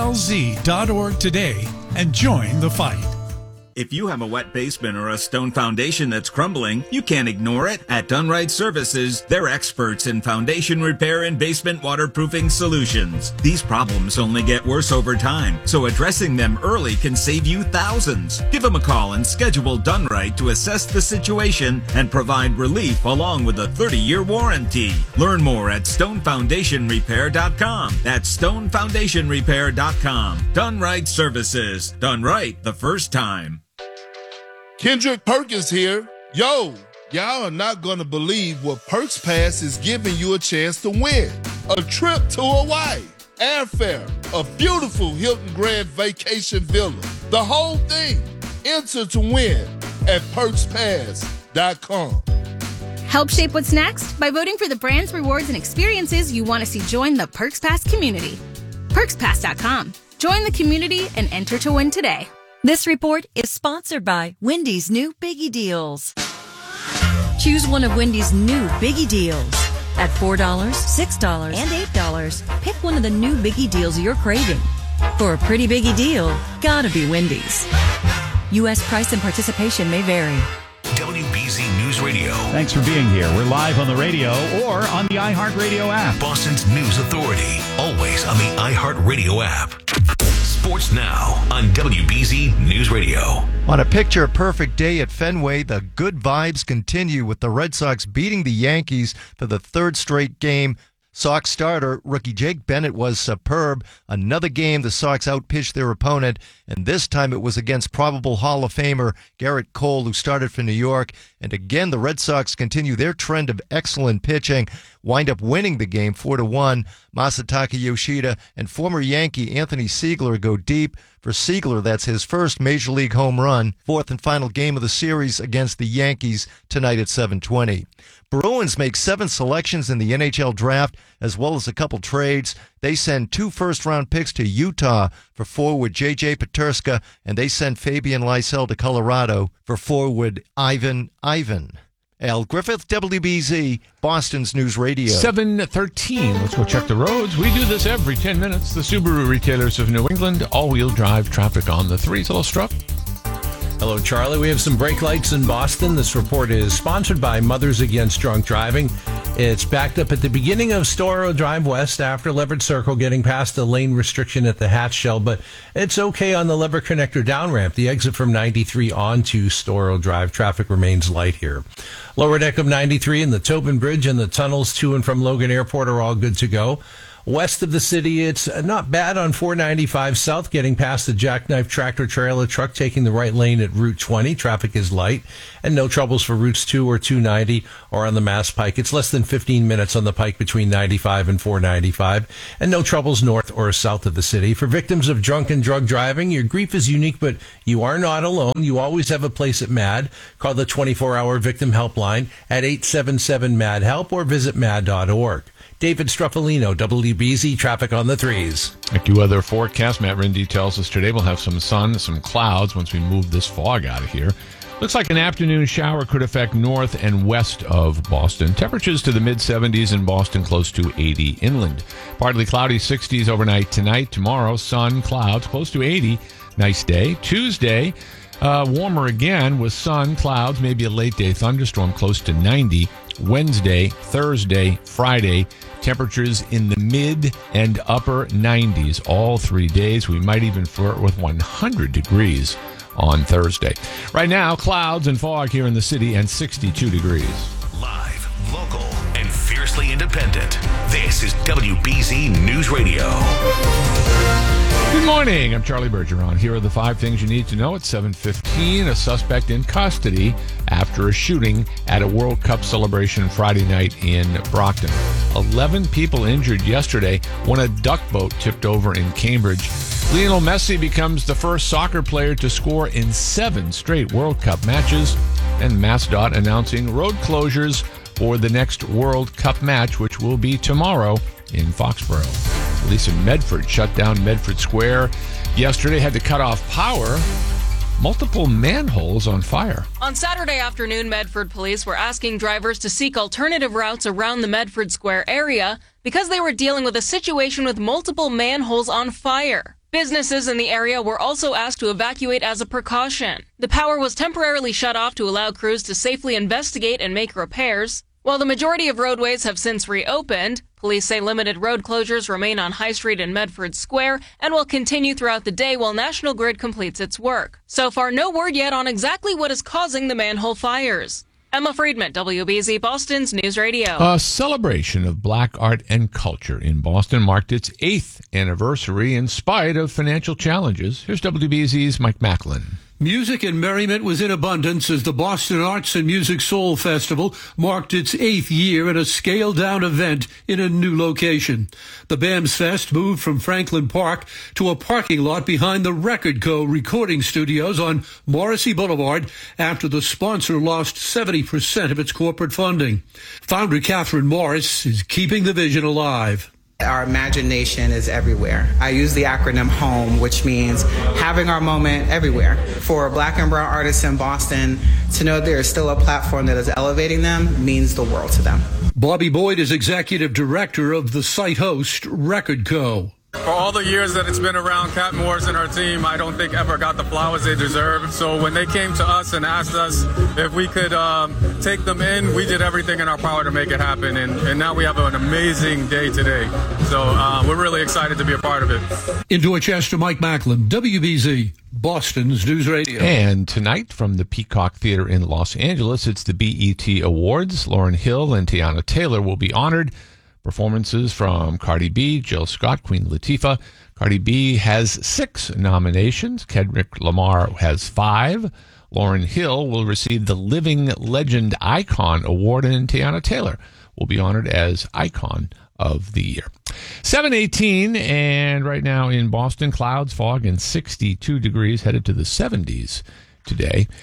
alz.org today and join the fight. If you have a wet basement or a stone foundation that's crumbling, you can't ignore it. At Dunright Services, they're experts in foundation repair and basement waterproofing solutions. These problems only get worse over time, so addressing them early can save you thousands. Give them a call and schedule Dunright to assess the situation and provide relief along with a 30-year warranty. Learn more at stonefoundationrepair.com. That's stonefoundationrepair.com. Dunright Services. Done right the first time. Kendrick Perkins here. Yo, y'all are not going to believe what Perks Pass is giving you a chance to win. A trip to Hawaii, airfare, a beautiful Hilton Grand Vacation Villa. The whole thing. Enter to win at PerksPass.com. Help shape what's next by voting for the brands, rewards, and experiences you want to see join the Perks Pass community. PerksPass.com. Join the community and enter to win today. This report is sponsored by Wendy's new Biggie Deals. Choose one of Wendy's new Biggie Deals. At $4, $6, and $8, pick one of the new Biggie Deals you're craving. For a pretty Biggie deal, gotta be Wendy's. U.S. price and participation may vary. WBZ News Radio. Thanks for being here. We're live on the radio or on the iHeartRadio app. Boston's News Authority. Always on the iHeartRadio app. Sports Now on WBZ News Radio. On a picture-perfect day at Fenway, the good vibes continue with the Red Sox beating the Yankees for the third straight game. Sox starter, rookie Jake Bennett, was superb. Another game, the Sox outpitched their opponent, and this time it was against probable Hall of Famer Garrett Cole, who started for New York. And again, the Red Sox continue their trend of excellent pitching, wind up winning the game 4-1. Masataka Yoshida and former Yankee Anthony Siegler go deep. For Siegler, that's his first Major League home run. Fourth and final game of the series against the Yankees tonight at 7:20. Bruins make 7 selections in the NHL draft, as well as a couple trades. They send 2 first-round picks to Utah for forward J.J. Peterska, and they send Fabian Lysell to Colorado for forward Ivan. Al Griffith, WBZ, Boston's News Radio. 7:13. Let's go check the roads. We do this every 10 minutes. The Subaru Retailers of New England, all-wheel drive traffic on the 3s. Hello, Struck. Hello, Charlie. We have some brake lights in Boston. This report is sponsored by Mothers Against Drunk Driving. It's backed up at the beginning of Storrow Drive West after Leverett Circle, getting past the lane restriction at the Hatch Shell, but it's okay on the Lever Connector down ramp. The exit from 93 onto Storrow Drive. Traffic remains light here. Lower deck of 93 and the Tobin Bridge and the tunnels to and from Logan Airport are all good to go. West of the city, it's not bad on 495 South, getting past the Jackknife Tractor Trailer Truck, taking the right lane at Route 20. Traffic is light, and no troubles for Routes 2 or 290 or on the Mass Pike. It's less than 15 minutes on the Pike between 95 and 495, and no troubles north or south of the city. For victims of drunk and drug driving, your grief is unique, but you are not alone. You always have a place at MAD. Call the 24-hour victim helpline at 877-MAD-HELP or visit mad.org. David Struffolino, WBZ Traffic on the 3s. AccuWeather forecast. Matt Rindy tells us today we'll have some sun, some clouds once we move this fog out of here. Looks like an afternoon shower could affect north and west of Boston. Temperatures to the mid-70s in Boston, close to 80 inland. Partly cloudy, 60s overnight tonight. Tomorrow, sun, clouds, close to 80. Nice day. Tuesday, warmer again with sun, clouds, maybe a late-day thunderstorm, close to 90. Wednesday, Thursday, Friday, temperatures in the mid and upper 90s all 3 days. We might even flirt with 100 degrees on Thursday. Right now, clouds and fog here in the city and 62 degrees. Live, local, and fiercely independent. This is WBZ News Radio. Good morning. I'm Charlie Bergeron. Here are the 5 things you need to know at 7:15. A suspect in custody after a shooting at a World Cup celebration Friday night in Brockton. 11 people injured yesterday when a duck boat tipped over in Cambridge. Lionel Messi becomes the first soccer player to score in 7 straight World Cup matches. And MassDOT announcing road closures for the next World Cup match, which will be tomorrow in Foxborough. Police in Medford shut down Medford Square yesterday, had to cut off power. Multiple manholes on fire. On Saturday afternoon, Medford police were asking drivers to seek alternative routes around the Medford Square area because they were dealing with a situation with multiple manholes on fire. Businesses in the area were also asked to evacuate as a precaution. The power was temporarily shut off to allow crews to safely investigate and make repairs. While the majority of roadways have since reopened, police say limited road closures remain on High Street and Medford Square and will continue throughout the day while National Grid completes its work. So far, no word yet on exactly what is causing the manhole fires. Emma Friedman, WBZ Boston's News Radio. A celebration of black art and culture in Boston marked its 8th anniversary in spite of financial challenges. Here's WBZ's Mike Macklin. Music and merriment was in abundance as the Boston Arts and Music Soul Festival marked its 8th year in a scaled-down event in a new location. The BAMS Fest moved from Franklin Park to a parking lot behind the Record Co. recording studios on Morrissey Boulevard after the sponsor lost 70% of its corporate funding. Founder Catherine Morris is keeping the vision alive. Our imagination is everywhere. I use the acronym HOME, which means having our moment everywhere. For black and brown artists in Boston, to know there is still a platform that is elevating them means the world to them. Bobby Boyd is executive director of the site host Record Co. For all the years that it's been around, Cat Morris and her team, I don't think ever got the flowers they deserve. So when they came to us and asked us if we could take them in, we did everything in our power to make it happen. And now we have an amazing day today. So we're really excited to be a part of it. In Dorchester, Mike Macklin, WBZ, Boston's News Radio. And tonight from the Peacock Theater in Los Angeles, it's the BET Awards. Lauryn Hill and Tiana Taylor will be honored. Performances from Cardi B, Jill Scott, Queen Latifah. Cardi B has 6 nominations. Kendrick Lamar has 5. Lauryn Hill will receive the Living Legend Icon Award, and Tiana Taylor will be honored as Icon of the Year. 7:18, and right now in Boston, clouds, fog, and 62 degrees, headed to the 70s today.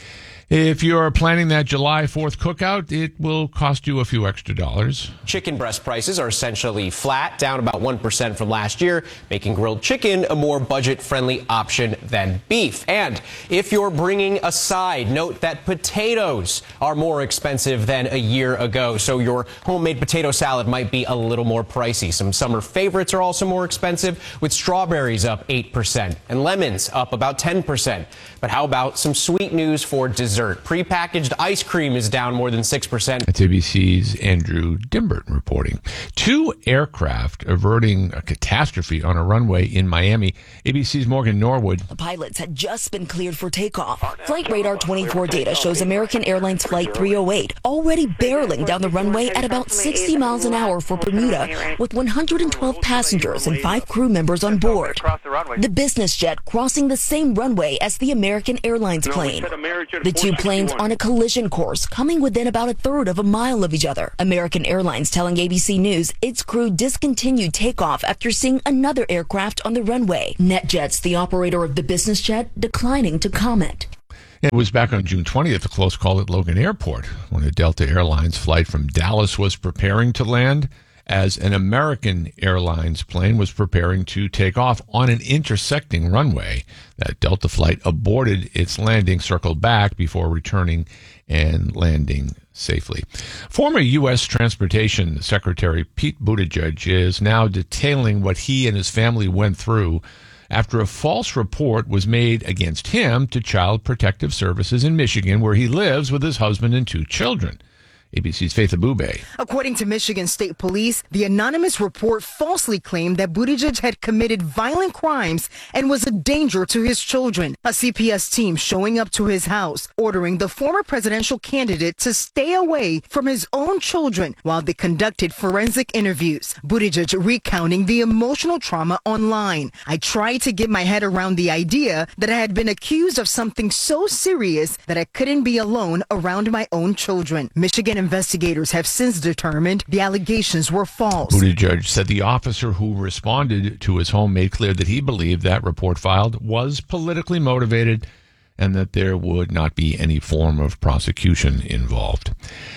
If you're planning that July 4th cookout, it will cost you a few extra dollars. Chicken breast prices are essentially flat, down about 1% from last year, making grilled chicken a more budget-friendly option than beef. And if you're bringing a side, note that potatoes are more expensive than a year ago, so your homemade potato salad might be a little more pricey. Some summer favorites are also more expensive, with strawberries up 8% and lemons up about 10%. But how about some sweet news for dessert? Prepackaged ice cream is down more than 6%. That's ABC's Andrew Dimbert reporting. 2 aircraft averting a catastrophe on a runway in Miami. ABC's Morgan Norwood. The pilots had just been cleared for takeoff. Flight Radar 24 data shows American Airlines Flight 308 already barreling down the runway at about 60 miles an hour for Bermuda, with 112 passengers and 5 crew members on board. The business jet crossing the same runway as the American Airlines plane. The 2 planes on a collision course, coming within about a third of a mile of each other. American Airlines telling ABC News its crew discontinued takeoff after seeing another aircraft on the runway. NetJets, the operator of the business jet, declining to comment. It was back on June 20th, a close call at Logan Airport, when a Delta Airlines flight from Dallas was preparing to land, as an American Airlines plane was preparing to take off on an intersecting runway. That Delta flight aborted its landing, circled back before returning and landing safely. Former U.S. Transportation Secretary Pete Buttigieg is now detailing what he and his family went through after a false report was made against him to Child Protective Services in Michigan, where he lives with his husband and 2 children. ABC's Faith Abube. According to Michigan State Police, the anonymous report falsely claimed that Buttigieg had committed violent crimes and was a danger to his children. A CPS team showing up to his house, ordering the former presidential candidate to stay away from his own children while they conducted forensic interviews. Buttigieg recounting the emotional trauma online. I tried to get my head around the idea that I had been accused of something so serious that I couldn't be alone around my own children. Michigan investigators have since determined the allegations were false. Buttigieg said the officer who responded to his home made clear that he believed that report filed was politically motivated and that there would not be any form of prosecution involved.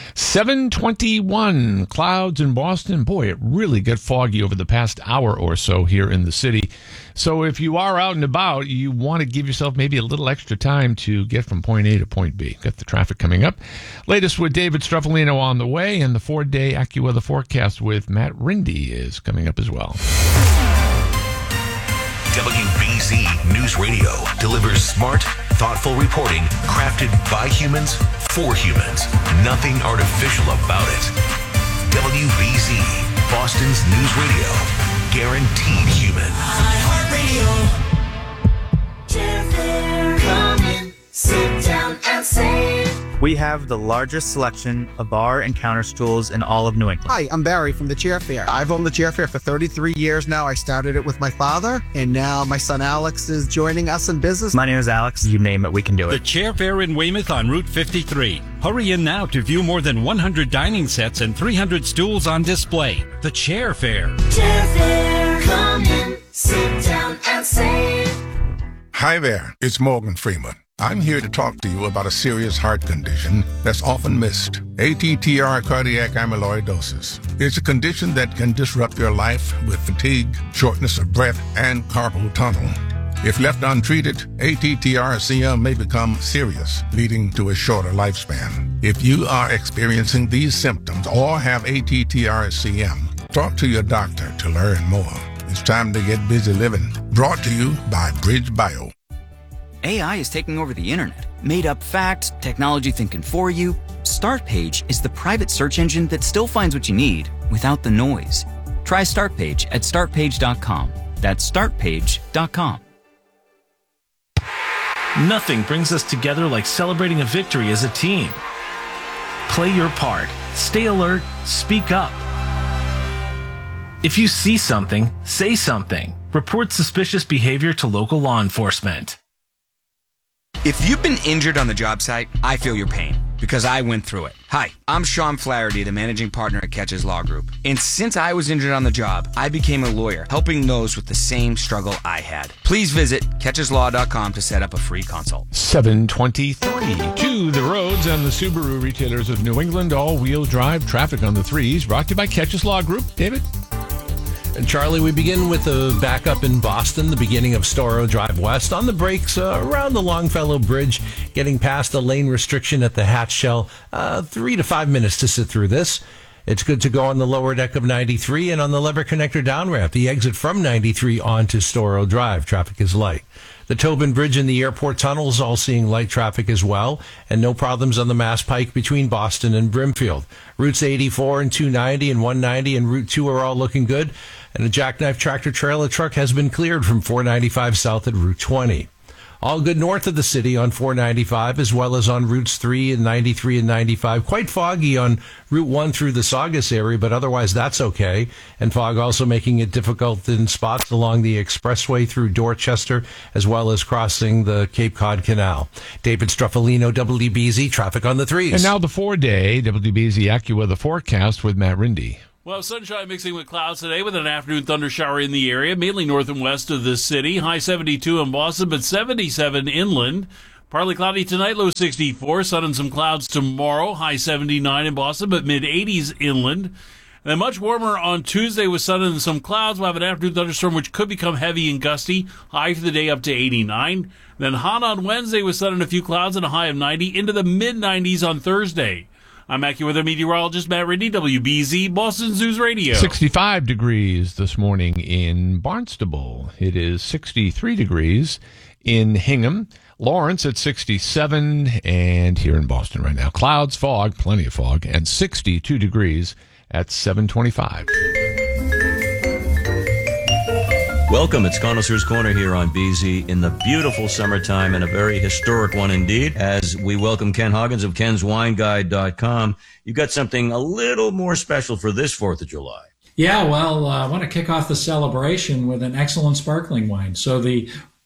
7:21, clouds in Boston. Boy, it really got foggy over the past hour or so here in the city. So if you are out and about, you want to give yourself maybe a little extra time to get from point A to point B. Got the traffic coming up. Latest with David Struffolino on the way, and the 4-day AccuWeather forecast with Matt Rindy is coming up as well. WBZ News Radio delivers smart, thoughtful reporting crafted by humans for humans. Nothing artificial about it. WBZ, Boston's News Radio. Guaranteed human. Come in, sit down and save. We have the largest selection of bar and counter stools in all of New England. Hi, I'm Barry from the Chair Fair. I've owned the Chair Fair for 33 years now. I started it with my father, and now my son Alex is joining us in business. My name is Alex. You name it, we can do it. The Chair Fair in Weymouth on Route 53. Hurry in now to view more than 100 dining sets and 300 stools on display. The Chair Fair. Chair Fair. Come in, sit down and save. Hi there, it's Morgan Freeman. I'm here to talk to you about a serious heart condition that's often missed. ATTR cardiac amyloidosis. It's a condition that can disrupt your life with fatigue, shortness of breath, and carpal tunnel. If left untreated, ATTR-CM may become serious, leading to a shorter lifespan. If you are experiencing these symptoms or have ATTR-CM, talk to your doctor to learn more. It's time to get busy living. Brought to you by BridgeBio. AI is taking over the internet. Made up facts, technology thinking for you. Startpage is the private search engine that still finds what you need without the noise. Try Startpage at startpage.com. That's startpage.com. Nothing brings us together like celebrating a victory as a team. Play your part. Stay alert. Speak up. If you see something, say something. Report suspicious behavior to local law enforcement. If you've been injured on the job site, I feel your pain. because I went through it. Hi, I'm Sean Flaherty, the managing partner at Catches Law Group. And since I was injured on the job, I became a lawyer, helping those with the same struggle I had. Please visit catcheslaw.com to set up a free consult. 723 to the roads and the Subaru retailers of New England. All-wheel drive traffic on the 3s. Brought to you by Catches Law Group. David? And Charlie, we begin with the backup in Boston, the beginning of Storrow Drive West. On the brakes around the Longfellow Bridge, getting past the lane restriction at the Hatch Shell. 3 to 5 minutes to sit through this. It's good to go on the lower deck of 93 and on the lever connector down ramp. The exit from 93 onto Storrow Drive. Traffic is light. The Tobin Bridge and the airport tunnels all seeing light traffic as well, and no problems on the Mass Pike between Boston and Brimfield. Routes 84 and 290 and 190 and Route 2 are all looking good, and a jackknife tractor trailer truck has been cleared from 495 south at Route 20. All good north of the city on 495, as well as on Routes 3 and 93 and 95. Quite foggy on Route 1 through the Saugus area, but otherwise that's okay. And fog also making it difficult in spots along the expressway through Dorchester, as well as crossing the Cape Cod Canal. David Struffolino, WBZ, traffic on the 3s. And now the 4-day WBZ AccuWeather forecast with Matt Rindy. Well, sunshine mixing with clouds today with an afternoon thunder shower in the area, mainly north and west of the city. High 72 in Boston, but 77 inland. Partly cloudy tonight, low 64. Sun and some clouds tomorrow. High 79 in Boston, but mid-80s inland. And then much warmer on Tuesday with sun and some clouds. We'll have an afternoon thunderstorm which could become heavy and gusty. High for the day up to 89. Then hot on Wednesday with sun and a few clouds and a high of 90. Into the mid-90s on Thursday. I'm AccuWeather meteorologist Matt Rindy, WBZ, Boston's News Radio. 65 degrees this morning in Barnstable. It is 63 degrees in Hingham. Lawrence at 67, and here in Boston right now, clouds, fog, plenty of fog, and 62 degrees at 7:25. Welcome. It's Connoisseur's Corner here on BZ in the beautiful summertime, and a very historic one indeed, as we welcome Ken Hoggins of Ken'sWineGuide.com. You've got something a little more special for this 4th of July. Yeah, well, I want to kick off the celebration with an excellent sparkling wine. So the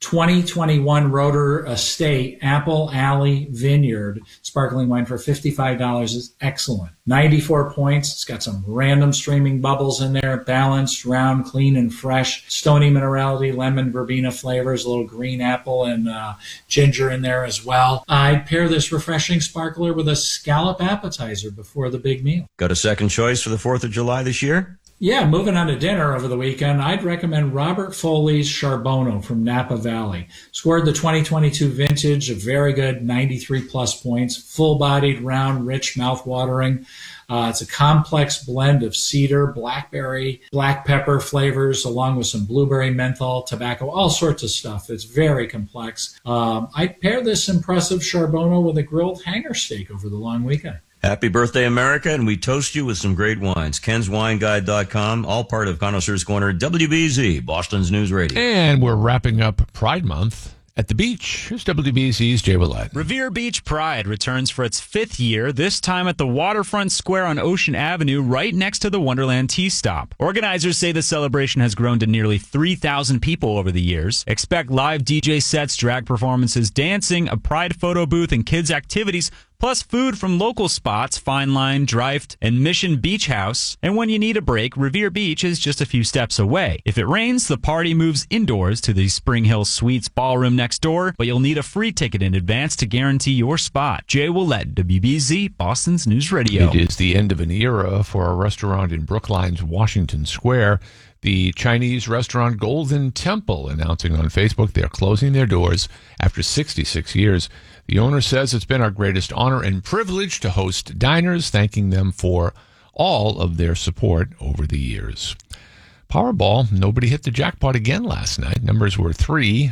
2021 Roeder Estate Apple Alley Vineyard sparkling wine for $55 is excellent. 94 points. It's got some random streaming bubbles in there, balanced, round, clean, and fresh. Stony minerality, lemon, verbena flavors, a little green apple and ginger in there as well. I'd pair this refreshing sparkler with a scallop appetizer before the big meal. Got a second choice for the 4th of July this year? Yeah, moving on to dinner over the weekend, I'd recommend Robert Foley's Charbonneau from Napa Valley. Scored the 2022 vintage, a very good 93-plus points, full-bodied, round, rich, mouth-watering. It's a complex blend of cedar, blackberry, black pepper flavors, along with some blueberry, menthol, tobacco, all sorts of stuff. It's very complex. I'd pair this impressive Charbonneau with a grilled hanger steak over the long weekend. Happy birthday, America, and we toast you with some great wines. Ken'sWineGuide.com, all part of Connoisseur's Corner, WBZ, Boston's News Radio. And we're wrapping up Pride Month at the beach. Here's WBZ's Jay Willett. Revere Beach Pride returns for its 5th year, this time at the Waterfront Square on Ocean Avenue, right next to the Wonderland Tea Stop. Organizers say the celebration has grown to nearly 3,000 people over the years. Expect live DJ sets, drag performances, dancing, a Pride photo booth, and kids' activities, plus food from local spots, Fine Line, Drift, and Mission Beach House. And when you need a break, Revere Beach is just a few steps away. If it rains, the party moves indoors to the Spring Hill Suites ballroom next door, but you'll need a free ticket in advance to guarantee your spot. Jay Willett, WBZ, Boston's News Radio. It is the end of an era for a restaurant in Brookline's Washington Square. The Chinese restaurant Golden Temple announcing on Facebook they're closing their doors after 66 years. The owner says it's been our greatest honor and privilege to host diners, thanking them for all of their support over the years. Powerball, nobody hit the jackpot again last night. Numbers were 3,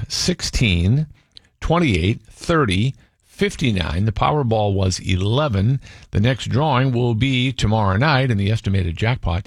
16, 28, 30, 59. The Powerball was 11. The next drawing will be tomorrow night, and the estimated jackpot,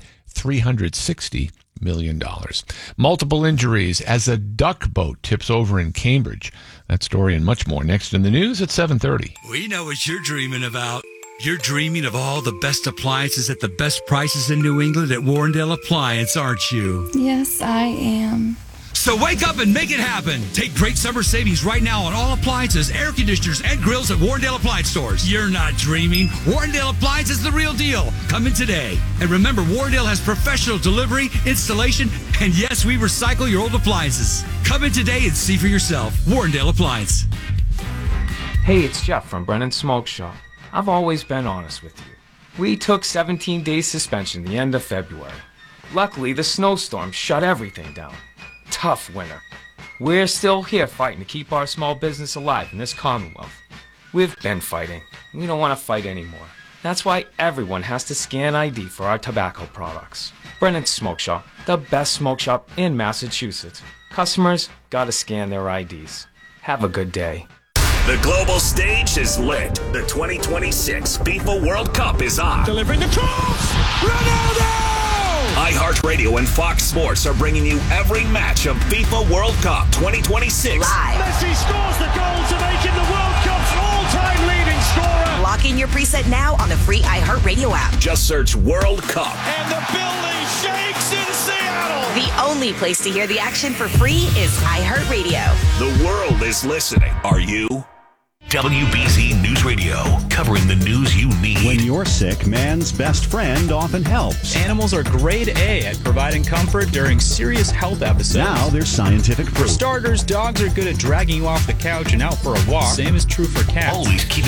$360 million. Multiple injuries as a duck boat tips over in Cambridge. That story and much more next in the news at 7:30. We know what you're dreaming about. You're dreaming of all the best appliances at the best prices in New England at Warrendale Appliance, aren't you? Yes, I am. So wake up and make it happen. Take great summer savings right now on all appliances, air conditioners, and grills at Warrendale Appliance Stores. You're not dreaming. Warrendale Appliance is the real deal. Come in today. And remember, Warrendale has professional delivery, installation, and yes, we recycle your old appliances. Come in today and see for yourself. Warrendale Appliance. Hey, it's Jeff from Brennan Smoke Shop. I've always been honest with you. We took 17 days suspension the end of February. Luckily, the snowstorm shut everything down. Tough winter. We're still here fighting to keep our small business alive in this Commonwealth. We've been fighting. We don't want to fight anymore. That's why everyone has to scan ID for our tobacco products. Brennan Smoke Shop, the best smoke shop in Massachusetts. Customers gotta scan their IDs. Have a good day. The global stage is lit. The 2026 FIFA World Cup is on. Delivering the cross! Ronaldo! iHeartRadio and Fox Sports are bringing you every match of FIFA World Cup 2026. Live. Messi scores the goal to make him the World Cup's all-time leading scorer. Lock in your preset now on the free iHeartRadio app. Just search World Cup. And the building shakes in Seattle. The only place to hear the action for free is iHeartRadio. The world is listening. Are you? WBZ News Radio, covering the news you need. When you're sick, man's best friend often helps. Animals are grade A at providing comfort during serious health episodes. Now there's scientific proof. For starters, dogs are good at dragging you off the couch and out for a walk. Same is true for cats. Always keep